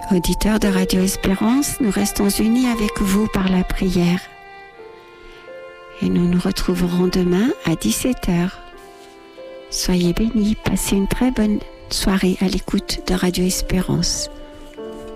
Auditeurs de Radio Espérance, nous restons unis avec vous par la prière. Et nous nous retrouverons demain à 17h. Soyez bénis, passez une très bonne soirée à l'écoute de Radio Espérance.